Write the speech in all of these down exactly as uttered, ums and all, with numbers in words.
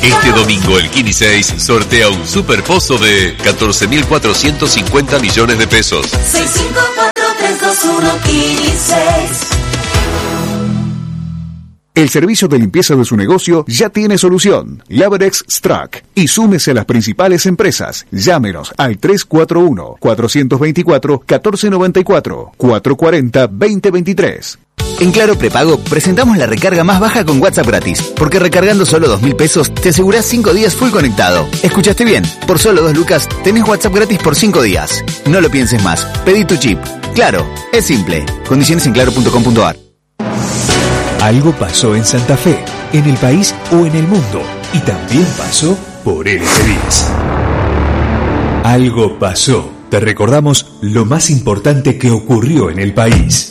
Este domingo el Kini seis sortea un super pozo de catorce mil cuatrocientos cincuenta millones de pesos. seis cinco cuatro tres dos uno Kini seis. El servicio de limpieza de su negocio ya tiene solución. Laberex Strack. Y súmese a las principales empresas. Llámenos al tres cuatro uno, cuatro dos cuatro, uno cuatro nueve cuatro, cuatro cuatro cero, dos cero dos tres. En Claro Prepago presentamos la recarga más baja con WhatsApp gratis, porque recargando solo dos mil pesos te asegurás cinco días full conectado. ¿Escuchaste bien? Por solo dos lucas tenés WhatsApp gratis por cinco días. No lo pienses más, pedí tu chip. Claro, es simple. Condiciones en claro punto com punto a r. Algo pasó en Santa Fe, en el país o en el mundo, y también pasó por L T diez. Algo pasó. Te recordamos lo más importante que ocurrió en el país.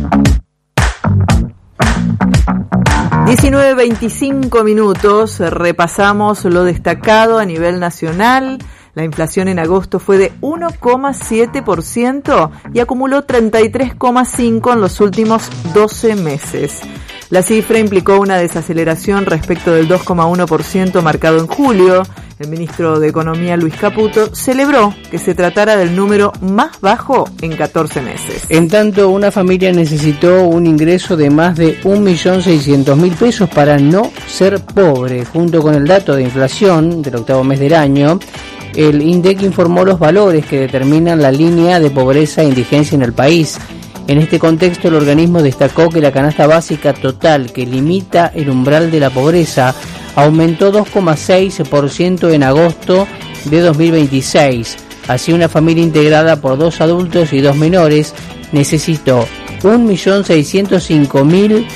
diecinueve veinticinco minutos, repasamos lo destacado a nivel nacional. La inflación en agosto fue de uno coma siete por ciento y acumuló treinta y tres coma cinco por ciento en los últimos doce meses. La cifra implicó una desaceleración respecto del dos coma uno por ciento marcado en julio. El ministro de Economía, Luis Caputo, celebró que se tratara del número más bajo en catorce meses. En tanto, una familia necesitó un ingreso de más de un millón seiscientos mil pesos para no ser pobre. Junto con el dato de inflación del octavo mes del año, el INDEC informó los valores que determinan la línea de pobreza e indigencia en el país. En este contexto, el organismo destacó que la canasta básica total, que limita el umbral de la pobreza, aumentó dos coma seis por ciento en agosto de dos mil veintiséis. Así, una familia integrada por dos adultos y dos menores necesitó un millón seiscientos cinco mil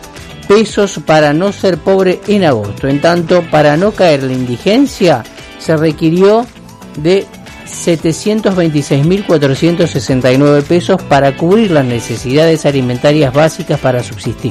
pesos para no ser pobre en agosto. En tanto, para no caer en la indigencia, se requirió de setecientos veintiséis mil cuatrocientos sesenta y nueve pesos para cubrir las necesidades alimentarias básicas para subsistir.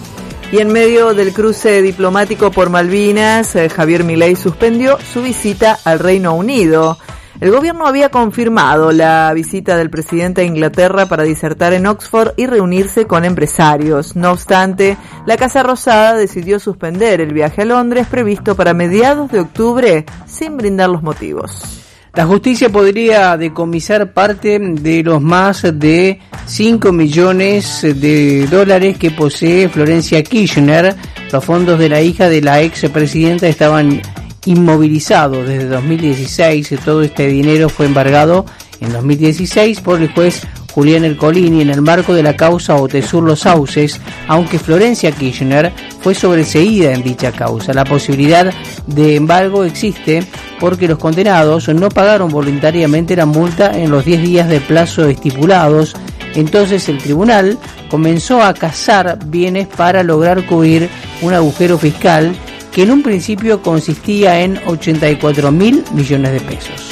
Y en medio del cruce diplomático por Malvinas, eh, Javier Milei suspendió su visita al Reino Unido. El gobierno había confirmado la visita del presidente a Inglaterra para disertar en Oxford y reunirse con empresarios. No obstante, la Casa Rosada decidió suspender el viaje a Londres previsto para mediados de octubre sin brindar los motivos. La justicia podría decomisar parte de los más de cinco millones de dólares que posee Florencia Kirchner. Los fondos de la hija de la expresidenta estaban inmovilizados desde dos mil dieciséis. Todo este dinero fue embargado en dos mil dieciséis por el juez Julián Ercolini en el marco de la causa Otesur Los Sauces, aunque Florencia Kirchner fue sobreseída en dicha causa. La posibilidad de embargo existe porque los condenados no pagaron voluntariamente la multa en los diez días de plazo estipulados. Entonces el tribunal comenzó a cazar bienes para lograr cubrir un agujero fiscal que en un principio consistía en ochenta y cuatro mil millones de pesos.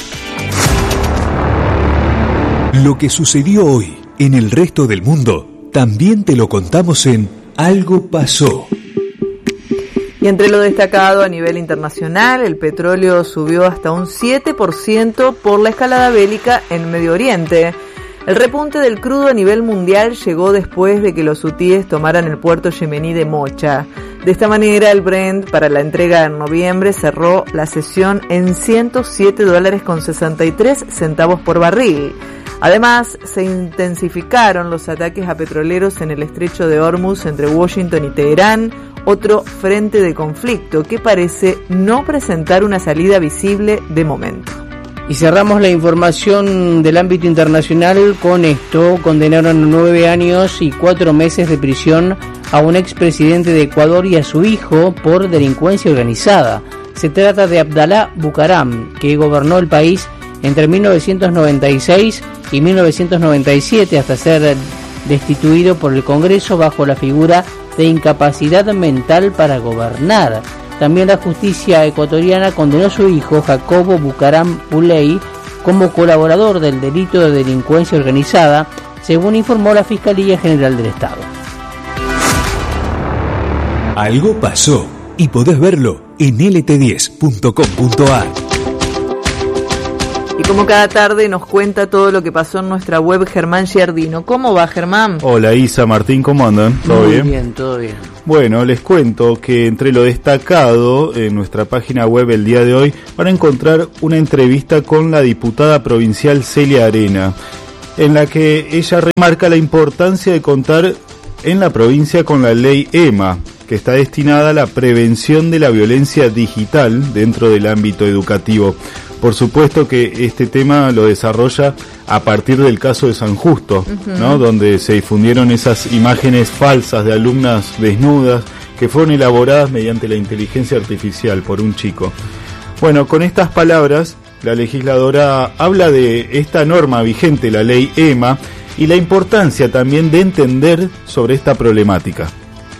Lo que sucedió hoy en el resto del mundo, también te lo contamos en Algo Pasó. Y entre lo destacado a nivel internacional, el petróleo subió hasta un siete por ciento por la escalada bélica en Medio Oriente. El repunte del crudo a nivel mundial llegó después de que los hutíes tomaran el puerto yemení de Mocha. De esta manera, el Brent para la entrega en noviembre cerró la sesión en ciento siete dólares con sesenta y tres centavos por barril. Además, se intensificaron los ataques a petroleros en el estrecho de Hormuz entre Washington y Teherán, otro frente de conflicto que parece no presentar una salida visible de momento. Y cerramos la información del ámbito internacional con esto. Condenaron a nueve años y cuatro meses de prisión a un expresidente de Ecuador y a su hijo por delincuencia organizada. Se trata de Abdalá Bucaram, que gobernó el país entre mil novecientos noventa y seis y mil novecientos noventa y siete hasta ser destituido por el Congreso bajo la figura de incapacidad mental para gobernar. También la justicia ecuatoriana condenó a su hijo Jacobo Bucaram Puley como colaborador del delito de delincuencia organizada, según informó la Fiscalía General del Estado. Algo pasó y podés verlo en L T diez punto com punto a r. Y como cada tarde nos cuenta todo lo que pasó en nuestra web Germán Giardino. ¿Cómo va, Germán? Hola Isa, Martín, ¿cómo andan? ¿Todo Muy bien? bien, todo bien. Bueno, les cuento que entre lo destacado en nuestra página web el día de hoy van a encontrar una entrevista con la diputada provincial Celia Arena, en la que ella remarca la importancia de contar en la provincia con la ley E M A, que está destinada a la prevención de la violencia digital dentro del ámbito educativo. Por supuesto que este tema lo desarrolla a partir del caso de San Justo, uh-huh. ¿no? Donde se difundieron esas imágenes falsas de alumnas desnudas que fueron elaboradas mediante la inteligencia artificial por un chico. Bueno, con estas palabras, la legisladora habla de esta norma vigente, la ley E M A, y la importancia también de entender sobre esta problemática.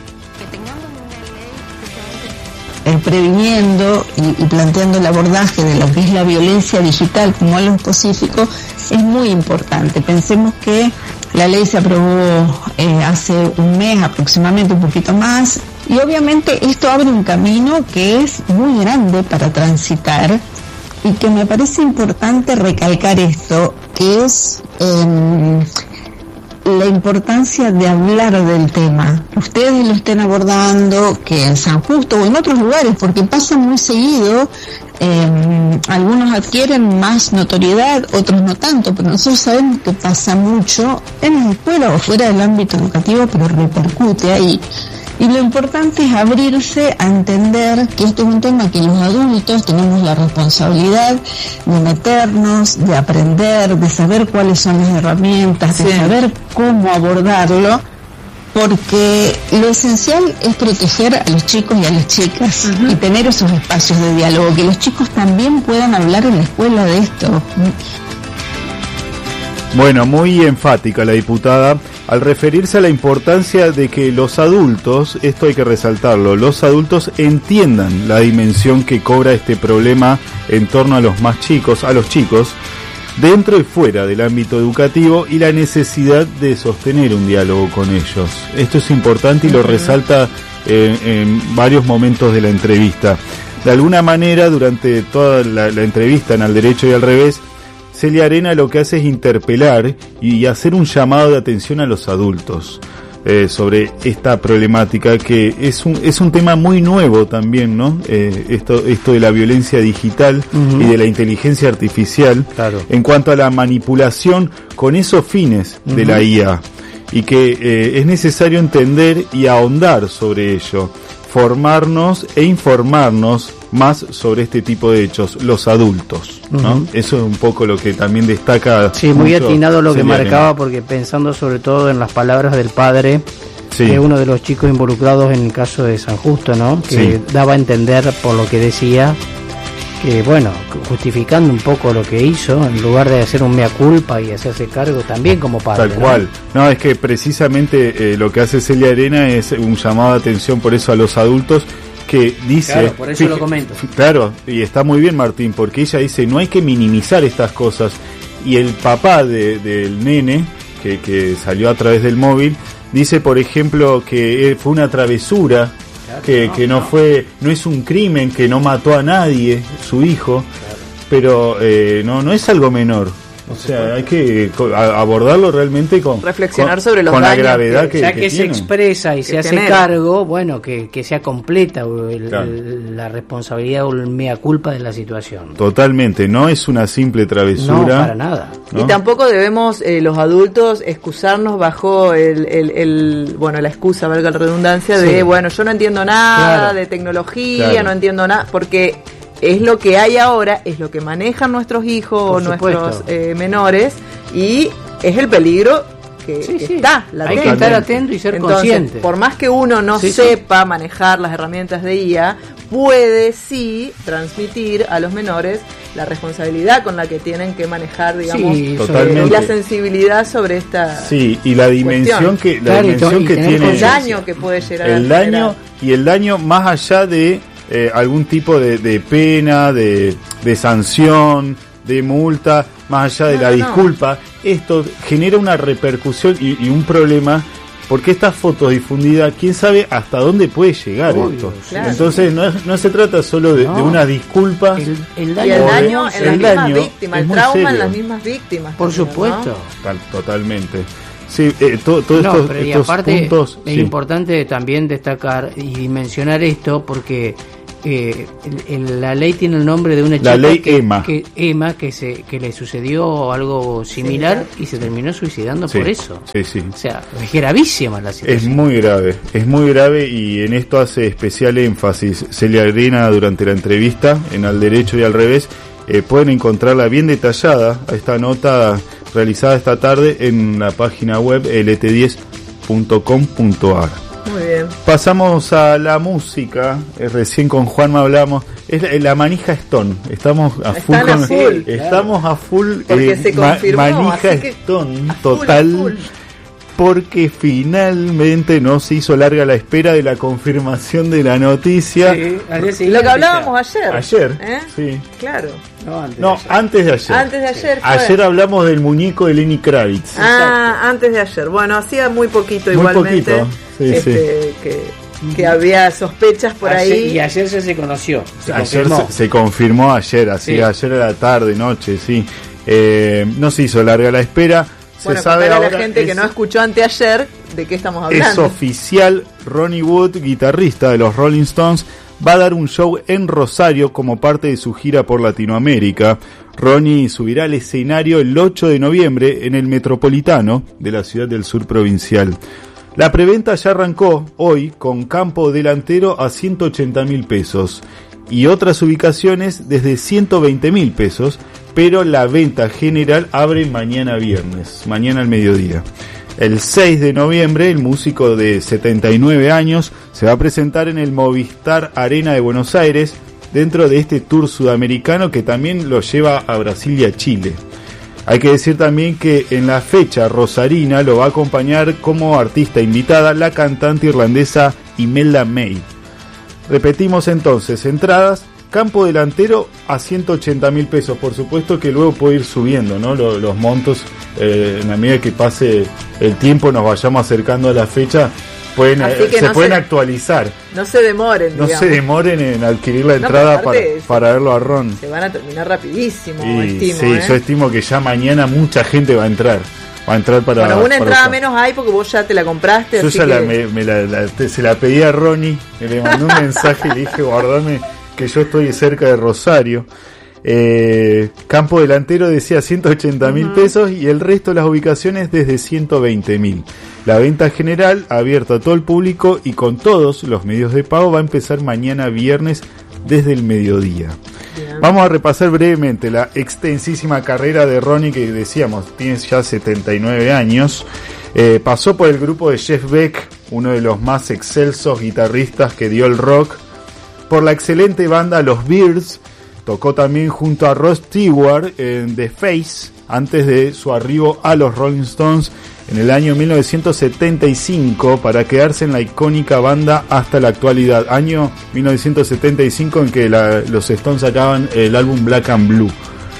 Previniendo y, y planteando el abordaje de lo que es la violencia digital como algo específico es muy importante. Pensemos que la ley se aprobó eh, hace un mes aproximadamente, un poquito más, y obviamente esto abre un camino que es muy grande para transitar y que me parece importante recalcar esto, que es eh, la importancia de hablar del tema. Ustedes lo estén abordando, que en San Justo o en otros lugares, porque pasa muy seguido, eh, algunos adquieren más notoriedad, otros no tanto, pero nosotros sabemos que pasa mucho en la escuela o fuera del ámbito educativo, pero repercute ahí. Y lo importante es abrirse a entender que esto es un tema que los adultos tenemos la responsabilidad de meternos, de aprender, de saber cuáles son las herramientas, sí. de saber cómo abordarlo, porque lo esencial es proteger a los chicos y a las chicas uh-huh. y tener esos espacios de diálogo, que los chicos también puedan hablar en la escuela de esto. Bueno, muy enfática la diputada al referirse a la importancia de que los adultos, esto hay que resaltarlo, los adultos entiendan la dimensión que cobra este problema en torno a los más chicos, a los chicos, dentro y fuera del ámbito educativo, y la necesidad de sostener un diálogo con ellos. Esto es importante y lo resalta en, en varios momentos de la entrevista. De alguna manera, durante toda la, la entrevista en Al Derecho y al Revés, Celia Arena lo que hace es interpelar y hacer un llamado de atención a los adultos eh, sobre esta problemática, que es un es un tema muy nuevo también, ¿no? Eh, esto esto de la violencia digital uh-huh. y de la inteligencia artificial, claro. en cuanto a la manipulación con esos fines uh-huh. de la I A, y que eh, es necesario entender y ahondar sobre ello, formarnos e informarnos más sobre este tipo de hechos, los adultos, ¿no? Uh-huh. Eso es un poco lo que también destaca. Sí, muy atinado lo que marcaba, porque pensando sobre todo en las palabras del padre sí. de uno de los chicos involucrados en el caso de San Justo, ¿no? Que sí. daba a entender por lo que decía, que bueno, justificando un poco lo que hizo, en lugar de hacer un mea culpa y hacerse cargo también como padre. Tal cual. No, no es que precisamente eh, lo que hace Celia Arena es un llamado de atención por eso a los adultos, que dice... Claro, por eso fíjate, lo comento. Claro, y está muy bien, Martín, porque ella dice, no hay que minimizar estas cosas. Y el papá de, del nene, que, que salió a través del móvil, dice, por ejemplo, que fue una travesura, claro, que, no, que no, no fue, no es un crimen, que no mató a nadie, su hijo, claro. pero eh, no, no es algo menor. O sea, hay que abordarlo realmente con reflexionar con, sobre los con daños la gravedad que, que, ya que, que se tiene. expresa y que se hace genera. cargo, bueno, que, que sea completa el, claro. el, la responsabilidad o el mea culpa de la situación. Totalmente, no es una simple travesura. No, para nada. ¿no? Y tampoco debemos eh, los adultos excusarnos bajo el, el, el bueno la excusa, valga la redundancia, de sí. bueno, yo no entiendo nada claro. de tecnología, claro. no entiendo nada, porque es lo que hay ahora, es lo que manejan nuestros hijos o nuestros eh, menores, y es el peligro que, sí, que sí. está latente. Hay que estar atento y ser Entonces, consciente. Por más que uno no sí, sepa sí. manejar las herramientas de I A, puede sí transmitir a los menores la responsabilidad con la que tienen que manejar, digamos, sí, totalmente. y la sensibilidad sobre esta sí y la dimensión cuestión. que la claro, dimensión que tiene el daño que puede llegar el a daño y el daño más allá de eh, algún tipo de, de pena, de, de sanción, de multa, más allá de no, la no, disculpa, no. Esto genera una repercusión y, y un problema porque estas fotos difundidas, quién sabe hasta dónde puede llegar Obvio, esto. claro. Entonces no, es, no se trata solo de, No. de una disculpa. El, el Y daño, el O de- daño en las el mismas daño víctimas, es el muy trauma en serio. las mismas víctimas. por también, supuesto. ¿no? Tal- totalmente. Sí, eh, to- todos No, estos, pero y estos aparte puntos. es sí. importante también destacar y mencionar esto porque eh, el- el- la ley tiene el nombre de una La chica ley que, Emma. que Emma que se que le sucedió algo similar y se terminó suicidando Sí, por eso. Sí, sí. O sea, es gravísima la Es situación. muy grave, es muy grave y en esto hace especial énfasis Celia Arena durante la entrevista en Al Derecho y al Revés. Eh, pueden encontrarla bien detallada a esta nota realizada esta tarde en la página web l t diez punto com punto a r. Muy bien. Pasamos a la música. Eh, recién con Juanma hablamos. Es la, la manija Stone. Estamos a full. Están a con- full, estamos a full. Porque eh, se ma- confirmó, manija así que Stone a full, total. a full. Porque finalmente no se hizo larga la espera de la confirmación de la noticia. Sí, al día Lo siguiente que hablábamos ya. ayer. Ayer. ¿Eh? Sí. Claro. No, antes No, de ayer. antes de ayer. Antes de ayer fue. Ayer hablamos del muñeco de Lenny Kravitz. Ah, antes de ayer. Bueno, hacía muy poquito Muy igualmente. poquito, sí, este, Que, que había sospechas por Ayer- ahí. Y ayer ya se conoció. Se Ayer confirmó. se, se confirmó ayer, así Sí. ayer a la tarde, noche, sí. Eh, no se hizo larga la espera. Se Bueno, sabe contale a la ahora, gente que es- no escuchó anteayer de qué estamos es hablando. oficial. Ronnie Wood, guitarrista de los Rolling Stones, va a dar un show en Rosario como parte de su gira por Latinoamérica. Ronnie subirá al escenario el ocho de noviembre en el Metropolitano de la ciudad del sur provincial. La preventa ya arrancó hoy con campo delantero a ciento ochenta mil pesos y otras ubicaciones desde ciento veinte mil pesos, pero la venta general abre mañana viernes, mañana al mediodía. El seis de noviembre, el músico de setenta y nueve años se va a presentar en el Movistar Arena de Buenos Aires dentro de este tour sudamericano que también lo lleva a Brasil y a Chile. Hay que decir también que en la fecha rosarina lo va a acompañar como artista invitada la cantante irlandesa Imelda May. Repetimos entonces, entradas, campo delantero a ciento ochenta mil pesos. Por supuesto que luego puede ir subiendo, ¿no? Los, los montos, eh, en la medida que pase el tiempo, nos vayamos acercando a la fecha, pueden, Así eh, que se no pueden se- actualizar. No se demoren, No digamos. se demoren en adquirir la No, entrada pero para, aparte, para verlo a Ron. Se van a terminar rapidísimo, Y estimo. sí, ¿eh? yo estimo que ya mañana mucha gente va a entrar. Va a entrar para. Bueno, una para entrada acá. menos hay porque vos ya te la compraste. Yo así ya que... la, me, me la- la- te- se la pedí a Ronnie, le mandé un mensaje y le dije, guardame que yo estoy cerca de Rosario. Eh, campo delantero decía ciento ochenta mil pesos y el resto de las ubicaciones desde ciento veinte mil. La venta general, abierta a todo el público y con todos los medios de pago, va a empezar mañana viernes desde el mediodía. Bien. Vamos a repasar brevemente la extensísima carrera de Ronnie, que decíamos, tiene ya setenta y nueve años. Eh, pasó por el grupo de Jeff Beck, uno de los más excelsos guitarristas que dio el rock. Por la excelente banda Los Byrds, tocó también junto a Ross Stewart en The Face, antes de su arribo a los Rolling Stones en el año mil novecientos setenta y cinco, para quedarse en la icónica banda hasta la actualidad. Año mil novecientos setenta y cinco en que la, los Stones sacaban el álbum Black and Blue.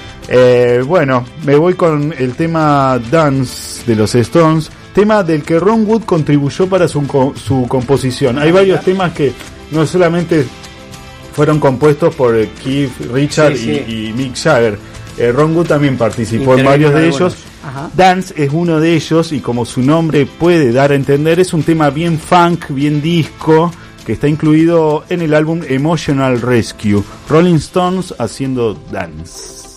Eh, bueno, me voy con el tema Dance de los Stones, tema del que Ron Wood contribuyó para su, co- su composición. Hay varios temas que no solamente fueron compuestos por eh, Keith Richards Sí, sí. y, y Mick Jagger. Eh, Ron Wood también participó en Intervino varios de en algunos. ellos. Ajá. Dance es uno de ellos y como su nombre puede dar a entender, es un tema bien funk, bien disco, que está incluido en el álbum Emotional Rescue. Rolling Stones haciendo Dance.